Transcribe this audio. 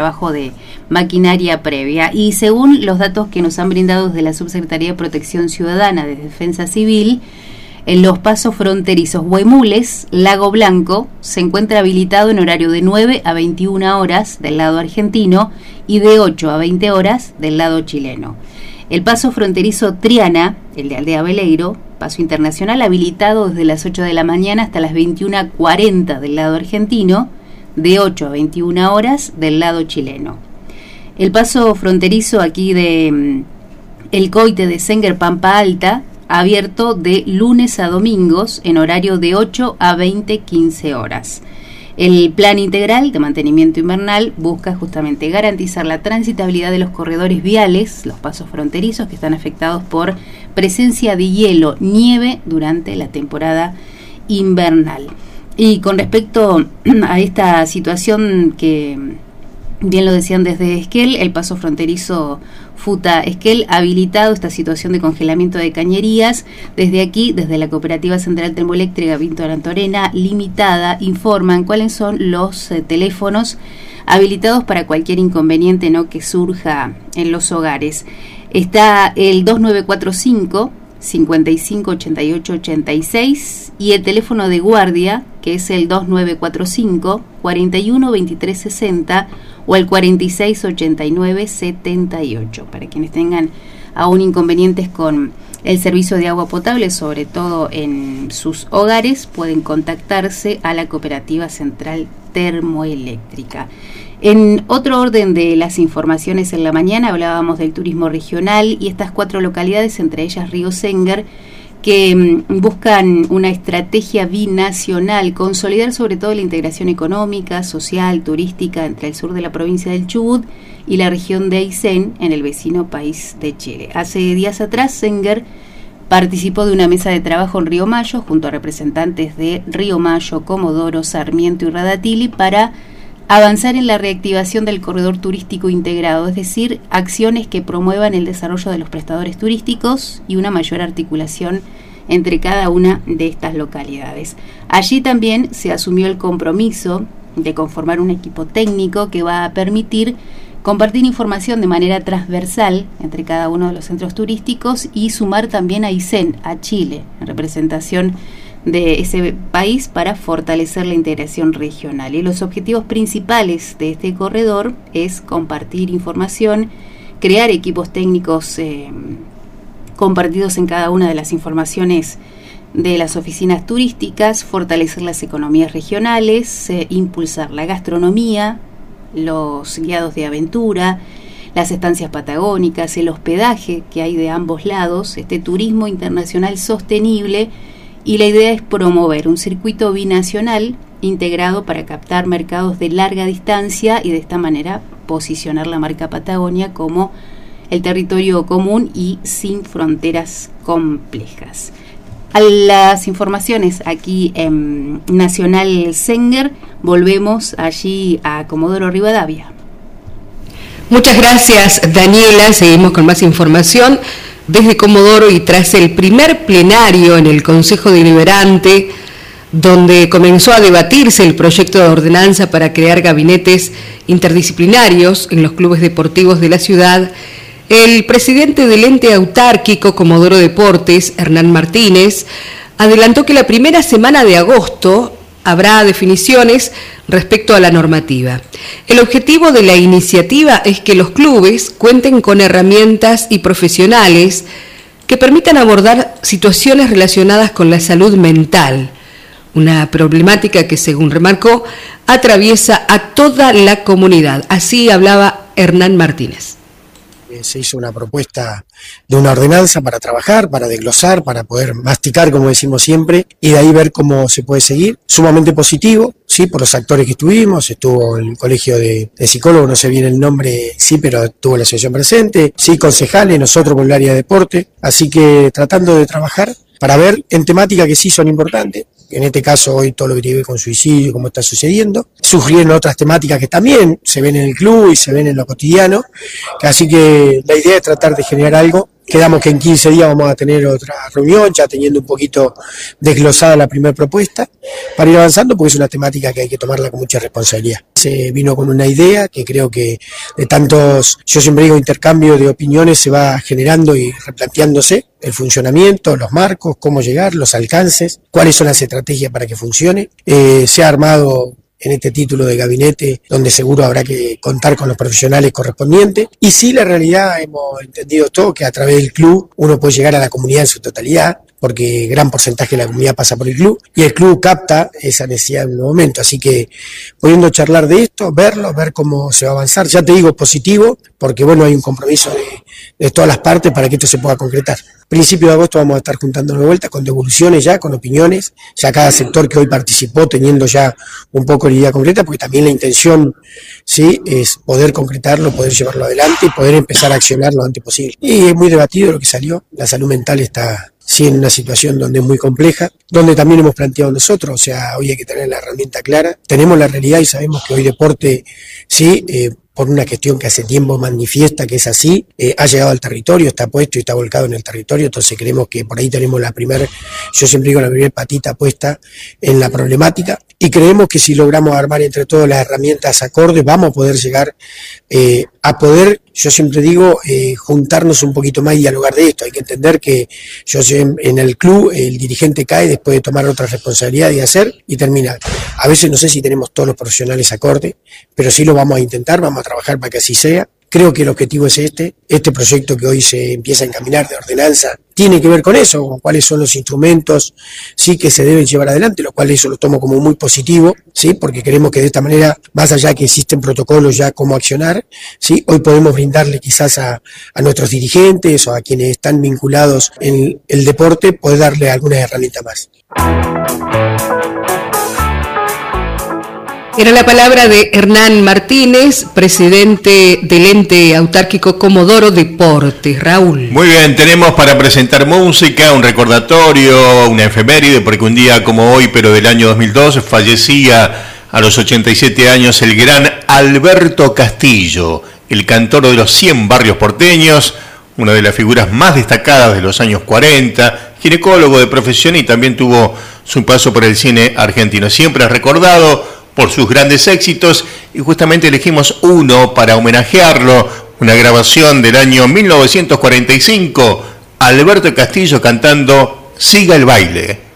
trabajo de maquinaria previa. Y según los datos que nos han brindado desde la Subsecretaría de Protección Ciudadana de Defensa Civil, en los pasos fronterizos Huemules, Lago Blanco, se encuentra habilitado en horario de 9 a 21 horas del lado argentino y de 8 a 20 horas del lado chileno. El paso fronterizo Triana, el de Aldea Veleiro, paso internacional, habilitado desde las 8 de la mañana hasta las 21:40 del lado argentino, de 8 a 21 horas del lado chileno. El paso fronterizo aquí de El Coite de Senger Pampa Alta, abierto de lunes a domingos en horario de 8 a 20:15 horas. El plan integral de mantenimiento invernal busca justamente garantizar la transitabilidad de los corredores viales, los pasos fronterizos que están afectados por presencia de hielo, nieve durante la temporada invernal. Y con respecto a esta situación que bien lo decían desde Esquel, el paso fronterizo Futa-Esquel, habilitado esta situación de congelamiento de cañerías. Desde aquí, desde la Cooperativa Central Termoeléctrica Vinto Arantorena Limitada, informan cuáles son los teléfonos habilitados para cualquier inconveniente, ¿no?, que surja en los hogares. Está el 2945 55 88 86 y el teléfono de guardia, que es el 2945 41 23 60 o el 46 89 78, para quienes tengan aún inconvenientes con el servicio de agua potable, sobre todo en sus hogares, pueden contactarse a la Cooperativa Central Termoeléctrica. En otro orden de las informaciones en la mañana, hablábamos del turismo regional y estas 4 localidades, entre ellas Río Senger, que buscan una estrategia binacional, consolidar sobre todo la integración económica, social, turística entre el sur de la provincia del Chubut y la región de Aysén en el vecino país de Chile. Hace días atrás, Senger participó de una mesa de trabajo en Río Mayo junto a representantes de Río Mayo, Comodoro, Sarmiento y Radatili para avanzar en la reactivación del corredor turístico integrado, es decir, acciones que promuevan el desarrollo de los prestadores turísticos y una mayor articulación entre cada una de estas localidades. Allí también se asumió el compromiso de conformar un equipo técnico que va a permitir compartir información de manera transversal entre cada uno de los centros turísticos y sumar también a Aysén, a Chile, en representación de ese país para fortalecer la integración regional. Y los objetivos principales de este corredor es compartir información, crear equipos técnicos compartidos en cada una de las informaciones de las oficinas turísticas, fortalecer las economías regionales, impulsar la gastronomía, los guiados de aventura, las estancias patagónicas, el hospedaje que hay de ambos lados, este turismo internacional sostenible. Y la idea es promover un circuito binacional integrado para captar mercados de larga distancia y de esta manera posicionar la marca Patagonia como el territorio común y sin fronteras complejas. A las informaciones aquí en Nacional Senger, volvemos allí a Comodoro Rivadavia. Muchas gracias, Daniela. Seguimos con más información desde Comodoro y tras el primer plenario en el Consejo Deliberante, donde comenzó a debatirse el proyecto de ordenanza para crear gabinetes interdisciplinarios en los clubes deportivos de la ciudad, el presidente del ente autárquico Comodoro Deportes, Hernán Martínez, adelantó que la primera semana de agosto habrá definiciones respecto a la normativa. El objetivo de la iniciativa es que los clubes cuenten con herramientas y profesionales que permitan abordar situaciones relacionadas con la salud mental, una problemática que, según remarcó, atraviesa a toda la comunidad. Así hablaba Hernán Martínez. Se hizo una propuesta de una ordenanza para trabajar, para desglosar, para poder masticar, como decimos siempre, y de ahí ver cómo se puede seguir. Sumamente positivo, sí, por los actores que estuvimos. Estuvo el colegio de psicólogos, no sé bien el nombre, sí, pero estuvo la asociación presente, sí, concejales, nosotros por el área de deporte. Así que tratando de trabajar para ver en temáticas que sí son importantes. En este caso hoy todo lo que tiene que ver con suicidio, cómo está sucediendo. Surgieron otras temáticas que también se ven en el club y se ven en lo cotidiano. Así que la idea es tratar de generar algo quedamos que en 15 días vamos a tener otra reunión, ya teniendo un poquito desglosada la primera propuesta, para ir avanzando, porque es una temática que hay que tomarla con mucha responsabilidad. Se vino con una idea que creo que de tantos, yo siempre digo, intercambio de opiniones se va generando y replanteándose el funcionamiento, los marcos, cómo llegar, los alcances, cuáles son las estrategias para que funcione. Se ha armado en este título de gabinete, donde seguro habrá que contar con los profesionales correspondientes. Y sí, la realidad, hemos entendido todo, que a través del club uno puede llegar a la comunidad en su totalidad, porque gran porcentaje de la comunidad pasa por el club, y el club capta esa necesidad en un momento. Así que, pudiendo charlar de esto, verlo, ver cómo se va a avanzar, ya te digo positivo, porque bueno, hay un compromiso de todas las partes para que esto se pueda concretar. Principio de agosto vamos a estar juntándonos de vuelta con devoluciones ya, con opiniones, ya cada sector que hoy participó teniendo ya un poco la idea concreta, porque también la intención, sí, es poder concretarlo, poder llevarlo adelante y poder empezar a accionar lo antes posible. Y es muy debatido lo que salió, la salud mental está sí en una situación donde es muy compleja, donde también hemos planteado nosotros, o sea, hoy hay que tener la herramienta clara, tenemos la realidad y sabemos que hoy deporte, sí, por una cuestión que hace tiempo manifiesta que es así, ha llegado al territorio, está puesto y está volcado en el territorio, entonces creemos que por ahí tenemos la primera, yo siempre digo la primera patita puesta en la problemática, y creemos que si logramos armar entre todas las herramientas acordes, vamos a poder llegar a poder, yo siempre digo, juntarnos un poquito más y dialogar de esto. Hay que entender que yo en el club, el dirigente cae después de tomar otra responsabilidad y hacer, y termina. A veces no sé si tenemos todos los profesionales acordes, pero sí lo vamos a intentar, vamos a trabajar para que así sea. Creo que el objetivo es este proyecto que hoy se empieza a encaminar de ordenanza, tiene que ver con eso, con cuáles son los instrumentos, sí, que se deben llevar adelante, lo cual eso lo tomo como muy positivo, sí, porque creemos que de esta manera, más allá que existen protocolos ya cómo accionar, sí, hoy podemos brindarle quizás a nuestros dirigentes o a quienes están vinculados en el deporte, poder darle algunas herramientas más. Era la palabra de Hernán Martínez, presidente del ente autárquico Comodoro Deportes. Raúl. Muy bien, tenemos para presentar música, un recordatorio, una efeméride, porque un día como hoy, pero del año 2002, fallecía a los 87 años el gran Alberto Castillo, el cantor de los 100 barrios porteños, una de las figuras más destacadas de los años 40, ginecólogo de profesión y también tuvo su paso por el cine argentino. Siempre es recordado por sus grandes éxitos y justamente elegimos uno para homenajearlo, una grabación del año 1945, Alberto Castillo cantando Siga el baile.